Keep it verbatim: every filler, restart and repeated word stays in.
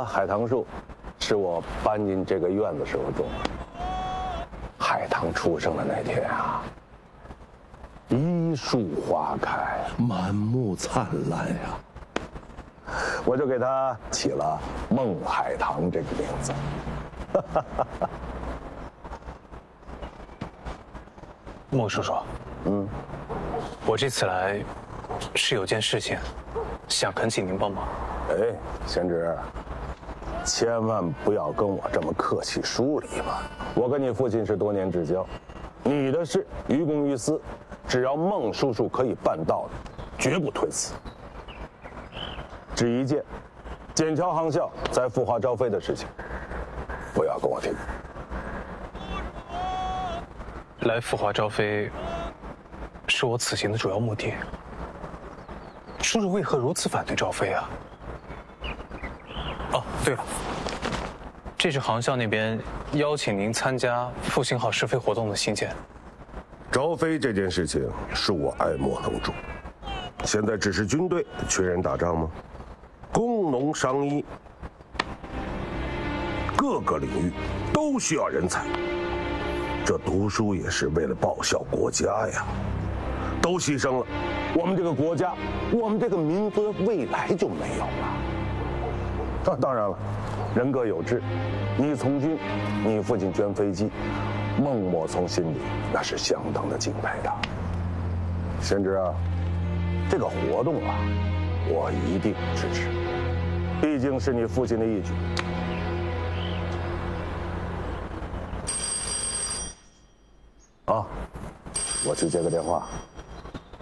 海棠树，是我搬进这个院子时候种的。海棠出生的那天啊，一树花开， 满目灿烂呀。 我就给它起了孟海棠这个名字。 孟叔叔， 嗯， 我这次来是有件事情，想恳请您帮忙。 哎，贤侄，千万不要跟我这么客气疏离嘛！我跟你父亲是多年之交，你的事于公于私，只要孟叔叔可以办到的，绝不推辞。只一件，笕桥航校在赴华招飞的事情，不要跟我提。 来赴华招飞，是我此行的主要目的。叔叔为何如此反对招飞啊？哦，对了，这是航校那边邀请您参加复兴号试飞活动的信件。 招飞这件事情是我爱莫能助，现在只是军队缺人打仗吗？工农商医各个领域都需要人才，这读书也是为了报效国家呀。都牺牲了，我们这个国家，我们这个民族的未来就没有了。啊，当然了，人各有志，你从军，你父亲捐飞机，孟某从心里那是相当的敬佩的。贤侄啊，这个活动啊，我一定支持，毕竟是你父亲的义举。啊，我去接个电话。